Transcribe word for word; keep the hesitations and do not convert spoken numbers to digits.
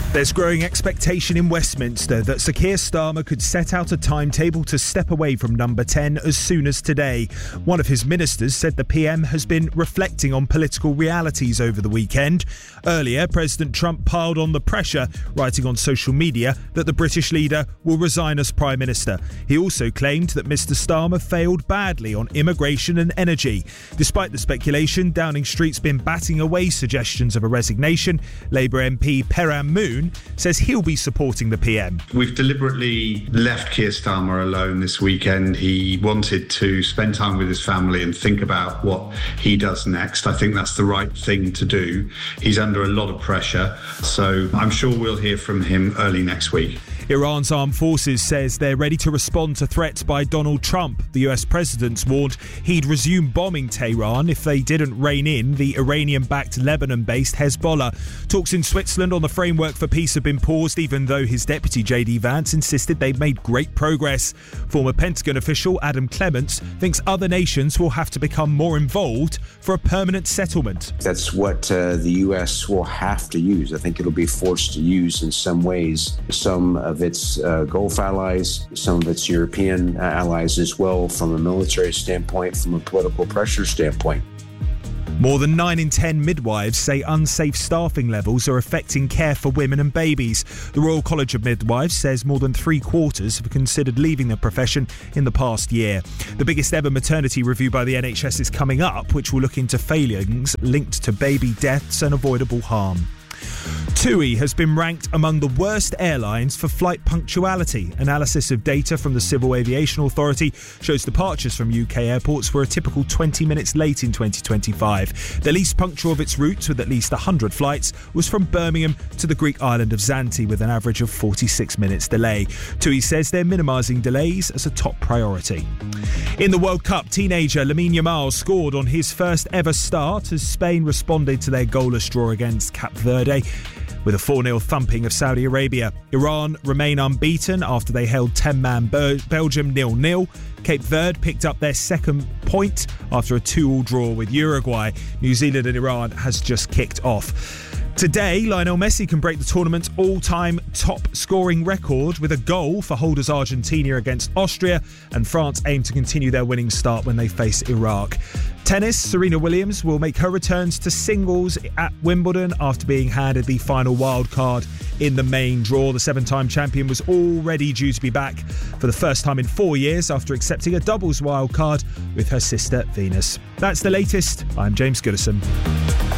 There's growing expectation in Westminster that Sir Keir Starmer could set out a timetable to step away from number ten as soon as today. One of his ministers said the P M has been reflecting on political realities over the weekend. Earlier, President Trump piled on the pressure, writing on social media that the British leader will resign as Prime Minister. He also claimed that Mr Starmer failed badly on immigration and energy. Despite the speculation, Downing Street's been batting away suggestions of a resignation. Labour M P Peram Moon says he'll be supporting the P M. We've deliberately left Keir Starmer alone this weekend. He wanted to spend time with his family and think about what he does next. I think that's the right thing to do. He's under a lot of pressure, so I'm sure we'll hear from him early next week. Iran's armed forces says they're ready to respond to threats by Donald Trump. The U S president's warned he'd resume bombing Tehran if they didn't rein in the Iranian-backed Lebanon-based Hezbollah. Talks in Switzerland on the framework for peace have been paused, even though his deputy J D Vance insisted they've made great progress. Former Pentagon official Adam Clements thinks other nations will have to become more involved for a permanent settlement. That's what uh, the U S will have to use. I think it'll be forced to use in some ways. Some of its uh, Gulf allies, some of its European allies as well, from a military standpoint, from a political pressure standpoint. More than nine in ten midwives say unsafe staffing levels are affecting care for women and babies. The Royal College of Midwives says more than three quarters have considered leaving the profession in the past year. The biggest ever maternity review by the N H S is coming up, which will look into failings linked to baby deaths and avoidable harm. TUI has been ranked among the worst airlines for flight punctuality. Analysis of data from the Civil Aviation Authority shows departures from U K airports were a typical twenty minutes late in twenty twenty-five. The least punctual of its routes, with at least one hundred flights, was from Birmingham to the Greek island of Zante, with an average of forty-six minutes delay. TUI says they're minimising delays as a top priority. In the World Cup, teenager Lamine Yamal scored on his first ever start as Spain responded to their goalless draw against Cape Verde with a four nil thumping of Saudi Arabia. Iran remain unbeaten after they held ten-man Belgium nil nil. Cape Verde picked up their second point after a two all draw with Uruguay. New Zealand and Iran has just kicked off. Today, Lionel Messi can break the tournament's all-time top scoring record with a goal for holders Argentina against Austria, and France aim to continue their winning start when they face Iraq. Tennis, Serena Williams will make her returns to singles at Wimbledon after being handed the final wild card in the main draw. The seven-time champion was already due to be back for the first time in four years after accepting a doubles wild card with her sister Venus. That's the latest. I'm James Goodison.